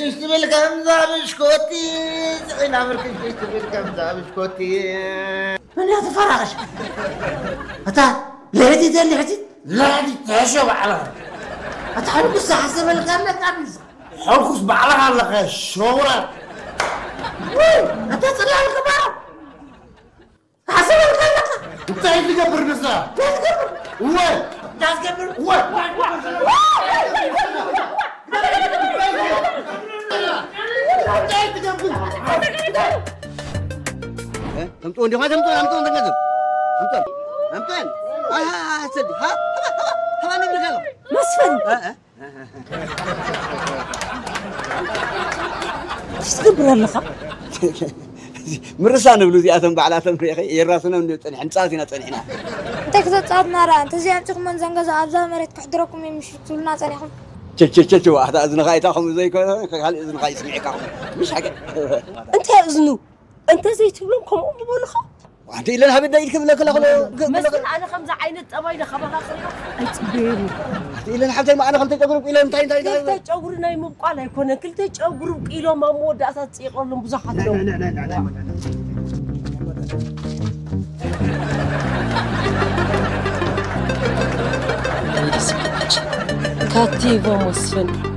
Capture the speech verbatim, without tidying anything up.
كش تبل كم زاب شكوتي زين عمر كش كش تبل كم زاب شكوتي من هذا فراغ أتا لهدي ده لهدي لا دي تشوف على أتحرك الساعة حسب الغامة كابيز حركوس بعلها على الشورى أتا طلع الغبار حسب الغامة انت اللي جبر نسا وين جاز قبل وين تمتون دي ما تمتون تمتون تنقذب تمتون تمتون ها ها سدي ها ها ها نقول كذا مسفن تستقبل اللقب مرسان بلو زياتهم بعلاتهم يا اخي يراسنا نطنح نصاتنا طنحنا تكتت صادنا را انت زيانتكم من زنقز ابزا مريت كحضركم يمشتولنا صنيحهم تش تش تش واحد اذن غايتاكم زي قال اذن غاي يسمعكم مش حاجه انت اذنو انت زي تبلهم كم ام بقولخ وانت الا لها بدا يكتب لك لا مسكن انا خمسه عينت طبايله خبرها خير اتصبيري الا حتى ما انا خلت تقرب الى انت انت كلتا ጨጉሪ ናይ ምብቋል ኣይኮነን ክልተ ጨጉሪ ቂሎም ኣብ መወዳእታት ፅይቆሎም ብዙሓት ነው لا لا لا لا كاتيفو مسفن